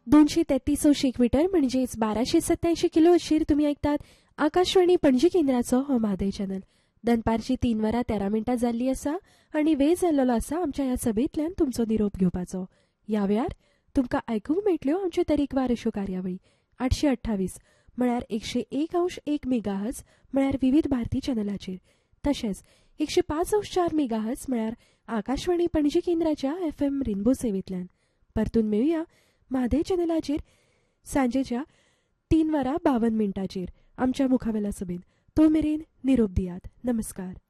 233 शेकमीटर म्हणजेच 1287 किलो अशीर तुम्ही ऐकतात आकाशवाणी पणजी केंद्राचो हो म्हादय चॅनल. दनपारची 3 वरां 13 मिनटां जाल्ली आसा आनी वेळ जाल्लो आसा आमच्या ह्या सभेंतल्यान तुमचो निरोप घेवपाचो. ह्या वेळार तुमकां आयकूंक मेळटल्यो आमच्यो तरेकवार अश्यो कार्यावळी. 828 म्हळ्यार 101.1 मेगाहर्ट्ज म्हळ्यार विविध भारती चॅनलाचेर, तशेंच 105.4 मेगाहर्ट्ज म्हळ्यार आकाशवाणी पणजी केंद्राच्या FM रेनबो सेवेंतल्यान. परतून मेळुया म्हादय चॅनलाचेर सांजेच्या 3 वरां 52 मिनटांचेर आमच्या मुखावेल्या सभेन. तो मेरेन निरोप दियात. नमस्कार.